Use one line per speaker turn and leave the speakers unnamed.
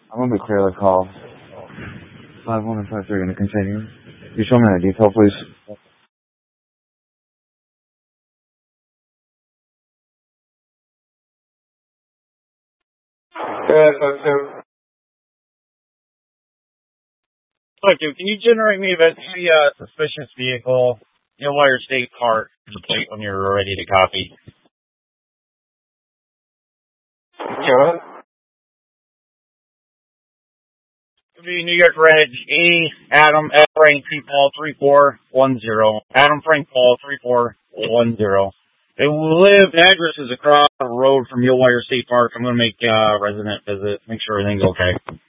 I'm gonna be clear the call. 51 and 53 gonna continue. You show me that detail, please.
Look, dude, can you generate me that suspicious vehicle, Wire State Park, the plate when you're ready to copy?
Sure.
It'll be New York Reg E, Adam F. Frank P. Paul 3410. Adam Frank Paul 3410. The address is across the road from Wire State Park. I'm going to make a resident visit, make sure everything's okay.